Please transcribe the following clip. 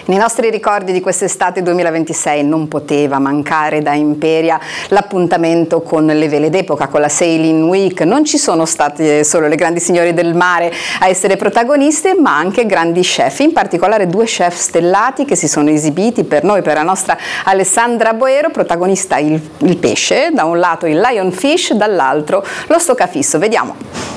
Nei nostri ricordi di quest'estate 2026 non poteva mancare da Imperia l'appuntamento con le vele d'epoca, con la Sailing Week. Non ci sono state solo le grandi signore del mare a essere protagoniste, ma anche grandi chef, in particolare 2 chef stellati che si sono esibiti per noi, per la nostra Alessandra Boero, protagonista il pesce, da un lato il lionfish, dall'altro lo stoccafisso. Vediamo.